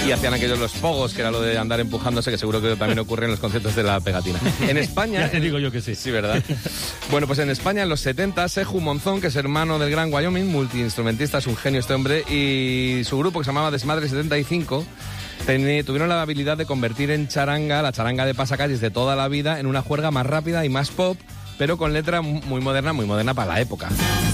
Y hacían aquellos los pogos, que era lo de andar empujándose, que seguro que también ocurre en los conciertos de la pegatina. En España... Ya te digo yo que sí. Sí, ¿verdad? Bueno, pues en España, en los 70, Seju Monzón, que es hermano del gran Wyoming, multiinstrumentista, es un genio este hombre, y su grupo, que se llamaba Desmadre 75, tuvieron la habilidad de convertir en charanga, la charanga de pasacalles de toda la vida, en una juerga más rápida y más pop, pero con letra muy moderna para la época.